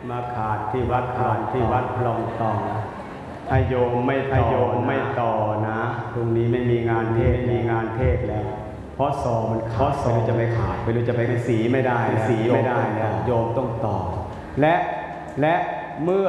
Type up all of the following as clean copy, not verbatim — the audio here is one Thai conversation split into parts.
มาขาดที่วัดคลองตองถ้าโยมไม่ต่อนะตรงนี้ไม่มีงานเทศแล้วเพราะซอมันขาดไม่รู้จะไปขาดไม่รู้จะไปสีไม่ได้แล้วโยมต้องต่อและเมื่อ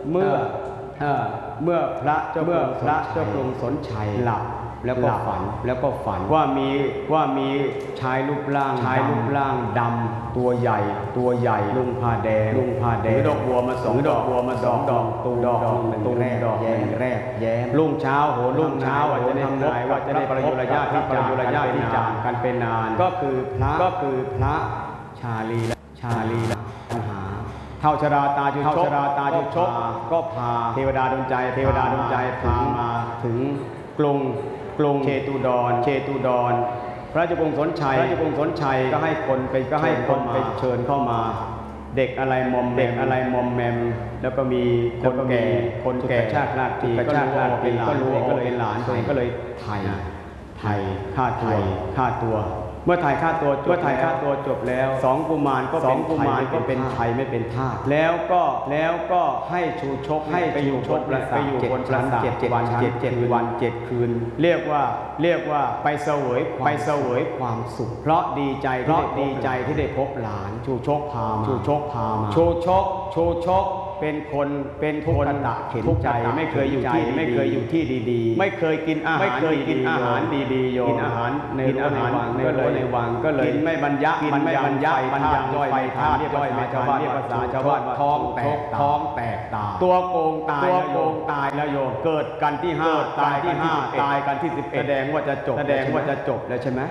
พระเจ้ากรุงสนชัยหลับแล้วก็ฝันว่ามีชายรูปร่างดำตัวใหญ่ลุงผ้าแดงถือดอกบัวมาสองดอกตูดอกแรกแย้มรุ่งเช้าอาจจะได้ทำนายว่าจะได้ประยุรญาติที่จากกันเป็นนานก็คือพระชาลีปัญหาเท่าชราตาจุชกก็พาเทวดาดลใจพามาถึงกรุงเชตุดรพระเจ้ากรุงสนชัยก็ให้คนไปเชิญเข้ามาเด็กอะไรมอมแมมแล้วก็มีคนแก่ชาติราตรีก็รู้ว่าเป็นหลานตัวเองก็เลยไถ่ค่าตัวเมื่อถ่ายค่าตัวจบแล้วสองกุมารก็เป็นไทยไม่เป็นทาสแล้วก็ให้ชูชกให้ไปอยู่บนปราสาท7 วัน 7 คืนเรียกว่าไปเสวยความสุขเพราะดีใจที่ได้พบหลานชูชกพามาชูชกเป็นคนตะเข็นใจไม่เคยอยู่ที่ดีๆไม่เคยกินอาหารดีๆกินอาหารในวังก็เลยกินไม่บรรยะพันยาเรียกภาษาชาวบ้านท้องแตกตาตัวโกงตายแล้วโยมเกิดกันที่5ตายกันที่11แสดงว่าจะจบแล้วใช่ไหม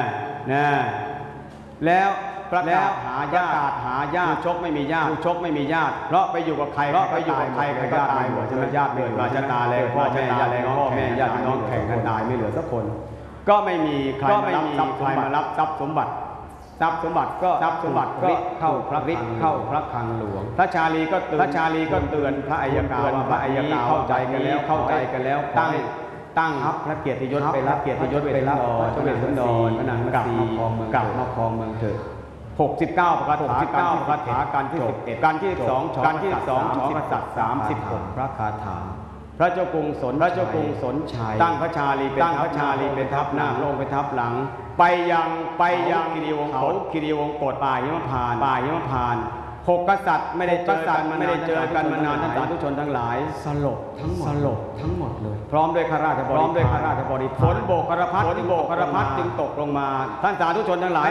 แล้วประกาศหาญาติชกไม่มีญาติเพราะไปอยู่กับใครก็ตายหมดใช่ไหมญาติไม่เหลือราชตาแรงพ่อแม่ญาติญาติน้องแข่งกันตายไม่เหลือสักคนก็ไม่มีใครมารับทรัพย์สมบัติก็เข้าพระคลังหลวงพระชาลีก็เตือนพระอัยการว่าพระอัยการเข้าใจกันแล้วตั้งพระเกียรติยศไปรับเจ้าเวสสันดรพระนางมัตสีกลับมาครองเมืองเถิด69พระคาถาการที่11การที่12ชอกษัตริย์36พระคาถาพระเจ้ากรุงสนชัยตั้งพระชาลีเป็นทัพหน้าลงไปทัพหลังไปยังคิริวงกฏป่าหิมพานต์6กษัตริย์ไม่ได้เจอกันมานานท่านสาธุชนทั้งหลายสลบทั้งหมดเลยพร้อมด้วยข้าราชบริพารฝนโบกกระพัดจึงตกลงมาท่านสาธุชนทั้งหลาย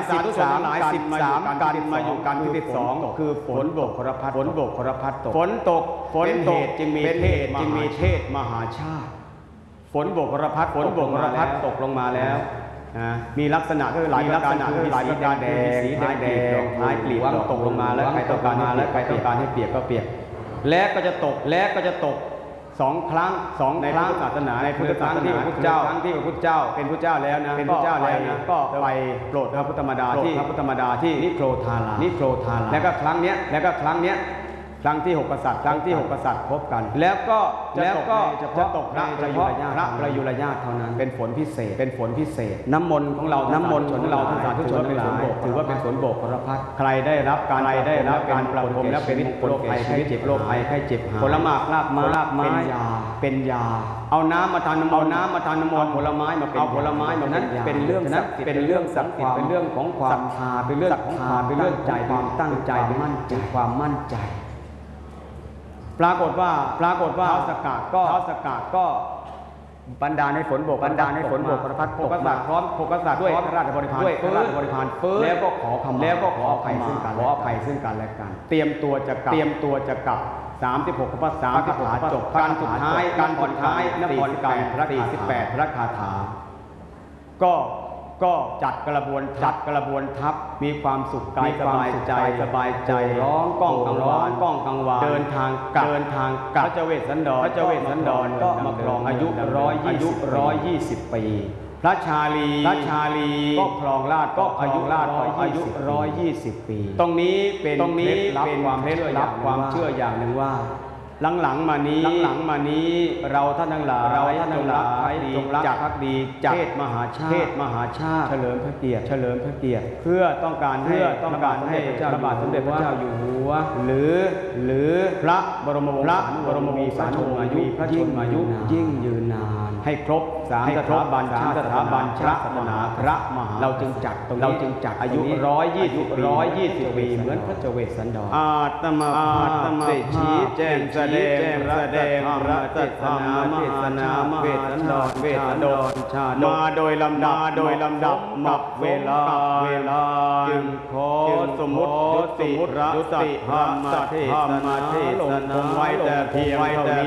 13กันมาอยู่กันที่12คือฝนโบกกระพัดตกฝนตกจึงมีเทศมหาชาติฝนโบกกระพัดตกลงมาแล้วมีลักษณะก็หลายประการคือสีแดงท้ายกลีบตกลงมาแล้วใครต้องการให้เปียกก็เปียกและก็จะตก2 ครั้งในพุทธศาสนาในพุทธศาสนาที่พระพุทธเจ้าเป็นพระเจ้าแล้วนะก็ไปโปรดพระพุทธมารดาที่นิโครธาราแล้วก็ครั้งเนี้ยครั้งที่6 กษัตริย์พบกันแล้วก็จะตกพระประยุรญาติเท่านั้นเป็นฝนพิเศษน้ำมนต์ของเราท่านสาธุชนทั้งหลายถือว่าเป็นฝนโบกกระพัดใครได้รับการประพรมแล้วเป็นโรคภัยไข้เจ็บหายผลหมากลาบไม้เป็นยาเอาน้ำมาทานน้ำมนต์ผลไม้มาเป็นนั้นเป็นเรื่องศักดิ์สิทธิ์เป็นเรื่องของความศรัทธาเป็นเรื่องใจความตั้งใจความมั่นใจปรากฏว่าท้าวสกาก็บรรดาในฝนโบกประพัด6 กษัตริย์พร้อม6 กษัตริย์ด้วยพระราชบริพารแล้วก็ขออภัยซึ่งกันและกันเตรียมตัวจะกลับ36 พระคาถาจบการสุดท้ายนครกรรม48พระคาถาก็จัดกระบวนทัพมีความสุขกายสบายใจร้องก้องกังวานเดินทางกลับพระเจ้าเวสสันดรก็มาครองอายุ120 ปีพระชาลีก็ครองราชย์ก็อายุ120 ปีตรงนี้เป็นเคล็ดลับความเชื่ออย่างหนึ่งว่าหลังๆมานี้เราท่านทั้งหลายจงรักภักดีจัดเทศมหาชาติเฉลิมพระเกียรติเพื่อต้องการให้พระบาทสมเด็จพระเจ้าอยู่หัวหรือพระบรมวงศานุวงศ์อายุยิ่งยืนนานให้ครบ3สถาบันชาติศาสนาพระมหาเราจึงจัดอายุ120 ปีเหมือนพระเจเวสสันดรอาตมาได้ชี้แจงแสดงพระเทศนาเวสสันดรชาดกมาโดยลำดับหมดเวลาจึงขอสมมุติพระสัทธรรมเทศนาลงไว้แต่เพียงเท่านี้